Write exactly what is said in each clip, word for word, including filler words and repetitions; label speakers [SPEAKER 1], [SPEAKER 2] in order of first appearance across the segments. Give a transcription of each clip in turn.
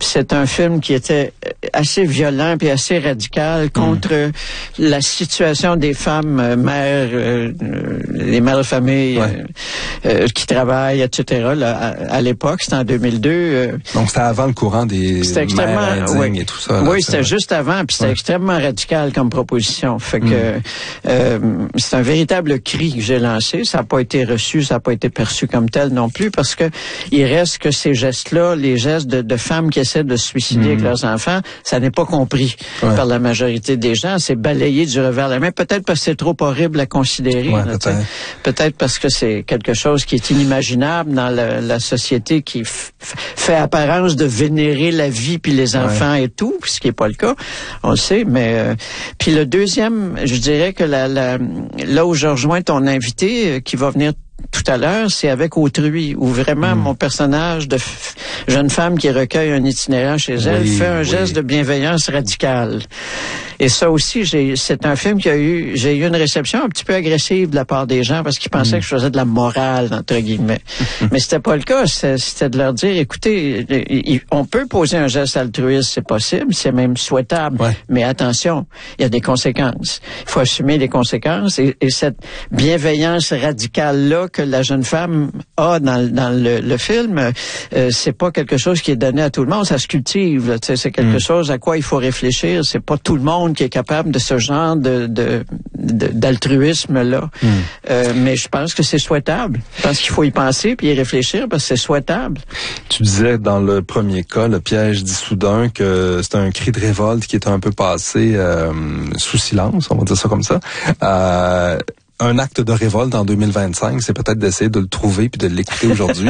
[SPEAKER 1] c'est un film qui était assez violent puis assez radical contre mmh. la situation des femmes euh, mères, euh, les mères de famille ouais. euh, euh, qui travaillent, et cetera. Là, à, à l'époque, c'était en deux mille deux. Euh,
[SPEAKER 2] Donc c'était avant le courant des mères indignes
[SPEAKER 1] oui.
[SPEAKER 2] et tout ça. Là,
[SPEAKER 1] oui, c'était juste avant, puis c'était ouais. extrêmement radical comme proposition. Fait que mmh. euh, c'est un véritable cri que j'ai lancé. Ça n'a pas été reçu, ça n'a pas été perçu comme tel non plus, parce que il reste que ces gestes-là, les gestes de, de femmes qui essaient de se suicider mmh. avec leurs enfants, ça n'est pas compris ouais. par la majorité des gens. C'est balayé du revers de la main. Peut-être parce que c'est trop horrible à considérer. Ouais, là, peut-être. peut-être parce que c'est quelque chose qui est inimaginable dans la, la société qui f- fait apparence de vénérer la vie puis les enfants ouais. et tout, ce qui n'est pas le cas. On le sait, mais... Euh, puis le deuxième, je dirais que la, la, là où je rejoins ton invité, euh, qui va venir tout à l'heure, c'est avec Autrui, où vraiment mmh. mon personnage de f- jeune femme qui recueille un itinérant chez elle oui, fait un oui. geste de bienveillance radicale. Et ça aussi, j'ai, c'est un film qui a eu, j'ai eu une réception un petit peu agressive de la part des gens parce qu'ils pensaient mmh. que je faisais de la morale, entre guillemets. Mais c'était pas le cas. C'était, c'était de leur dire, écoutez, on peut poser un geste altruiste, c'est possible, c'est même souhaitable. Ouais. Mais attention, il y a des conséquences. Il faut assumer les conséquences. Et, et cette bienveillance radicale-là que la jeune femme a dans, dans le, le film, euh, c'est pas quelque chose qui est donné à tout le monde. Ça se cultive. Là, c'est quelque mmh. chose à quoi il faut réfléchir. C'est pas tout le monde qui est capable de ce genre de, de, de d'altruisme-là. Mmh. Euh, mais je pense que c'est souhaitable. Je pense qu'il faut y penser puis y réfléchir parce que c'est souhaitable.
[SPEAKER 2] Tu disais dans le premier cas, le piège d'Issoudun, que c'est un cri de révolte qui est un peu passé euh, sous silence, on va dire ça comme ça. Euh, un acte de révolte en deux mille vingt-cinq, c'est peut-être d'essayer de le trouver puis de l'écouter aujourd'hui.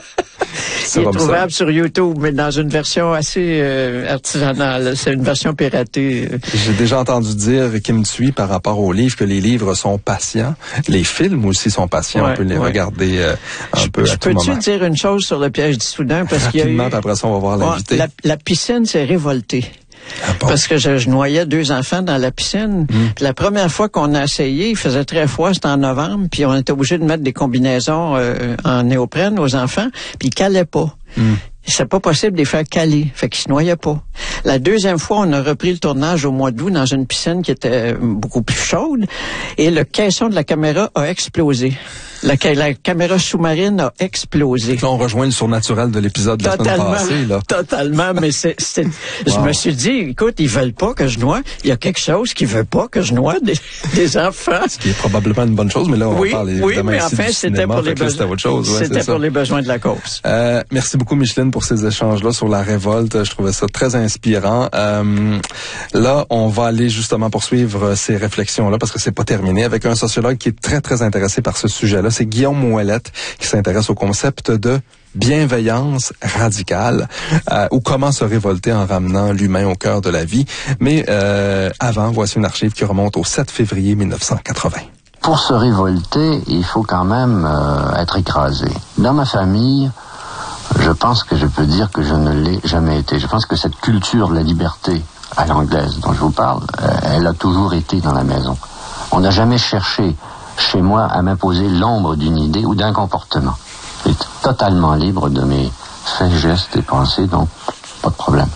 [SPEAKER 1] Il est trouvable sur YouTube, mais dans une version assez euh, artisanale. C'est une version piratée.
[SPEAKER 2] J'ai déjà entendu dire, Kim Thuy, par rapport aux livres, que les livres sont patients. Les films aussi sont patients. Ouais, on peut les ouais. regarder euh, un
[SPEAKER 1] je,
[SPEAKER 2] peu
[SPEAKER 1] je
[SPEAKER 2] à tout moment.
[SPEAKER 1] Peux-tu dire une chose sur le piège d'Issoudun? Parce qu'il y a eu...
[SPEAKER 2] après ça, on va voir l'invité.
[SPEAKER 1] La, la piscine s'est révoltée. Ah bon? Parce que je, je noyais deux enfants dans la piscine. Mmh. Puis la première fois qu'on a essayé, il faisait très froid, c'était en novembre, puis on était obligé de mettre des combinaisons euh, en néoprène aux enfants, puis ils calaient pas. Mmh. C'est pas possible de les faire caler, fait qu'ils se noyaient pas. La deuxième fois, on a repris le tournage au mois d'août dans une piscine qui était beaucoup plus chaude, et le caisson de la caméra a explosé. La, la caméra sous-marine a explosé.
[SPEAKER 2] Là, on rejoint le surnaturel de l'épisode de la semaine passée, là.
[SPEAKER 1] Totalement, mais c'est, c'est wow. Je me suis dit, écoute, ils veulent pas que je noie. Il y a quelque chose qui veut pas que je noie des, des enfants.
[SPEAKER 2] Ce qui est probablement une bonne chose, mais là, on
[SPEAKER 1] oui,
[SPEAKER 2] parle
[SPEAKER 1] évidemment oui, mais
[SPEAKER 2] ici
[SPEAKER 1] enfin,
[SPEAKER 2] du
[SPEAKER 1] c'était
[SPEAKER 2] cinéma,
[SPEAKER 1] pour les besoins.
[SPEAKER 2] C'était autre chose. Ouais,
[SPEAKER 1] c'était
[SPEAKER 2] c'est
[SPEAKER 1] pour
[SPEAKER 2] ça.
[SPEAKER 1] les besoins de la cause.
[SPEAKER 2] Euh, merci beaucoup, Micheline, pour ces échanges-là sur la révolte. Je trouvais ça très inspirant. Euh, là, on va aller justement poursuivre ces réflexions-là parce que c'est pas terminé avec un sociologue qui est très, très intéressé par ce sujet-là. C'est Guillaume Ouellette qui s'intéresse au concept de bienveillance radicale euh, ou comment se révolter en ramenant l'humain au cœur de la vie. Mais euh, avant, voici une archive qui remonte au sept février mille neuf cent quatre-vingts.
[SPEAKER 3] Pour se révolter, il faut quand même euh, être écrasé. Dans ma famille, je pense que je peux dire que je ne l'ai jamais été. Je pense que cette culture de la liberté à l'anglaise dont je vous parle, euh, elle a toujours été dans la maison. On n'a jamais cherché chez moi à m'imposer l'ombre d'une idée ou d'un comportement. J'étais totalement libre de mes faits, gestes et pensées, donc pas de problème.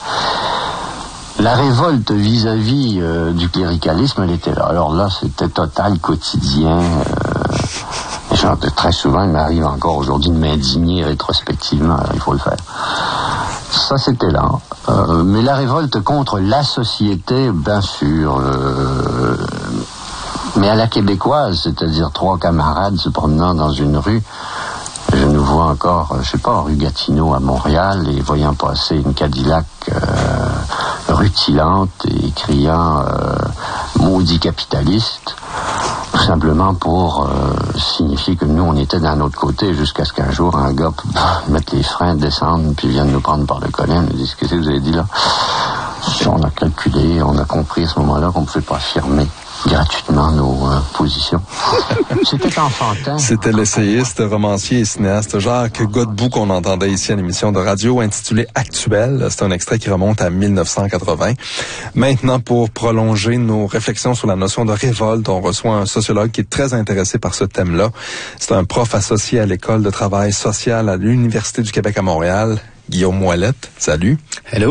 [SPEAKER 3] La révolte vis-à-vis euh, du cléricalisme, elle était là. Alors là, c'était total, quotidien. Euh, genre, très souvent, il m'arrive encore aujourd'hui de m'indigner rétrospectivement. Alors, il faut le faire. Ça, c'était là. Euh, mais la révolte contre la société, bien sûr... Euh, mais à la québécoise, c'est-à-dire trois camarades se promenant dans une rue, je nous vois encore, je sais pas, rue Gatineau à Montréal, et voyant passer une Cadillac euh, rutilante et criant euh, « maudit capitaliste », tout simplement pour euh, signifier que nous, on était d'un autre côté, jusqu'à ce qu'un jour, un gars mette les freins, descende, puis vienne nous prendre par le collet, nous dise « Qu'est-ce que vous avez dit là ?» On a calculé, on a compris à ce moment-là qu'on ne pouvait pas affirmer gratuitement nos euh, positions. C'était enfantin.
[SPEAKER 2] C'était l'essayiste, romancier et cinéaste Jacques Godbout qu'on entendait ici à l'émission de radio intitulée Actuel. C'est un extrait qui remonte à mille neuf cent quatre-vingts. Maintenant, pour prolonger nos réflexions sur la notion de révolte, on reçoit un sociologue qui est très intéressé par ce thème-là. C'est un prof associé à l'École de travail social à l'Université du Québec à Montréal, Guillaume Ouellette. Salut.
[SPEAKER 4] Hello.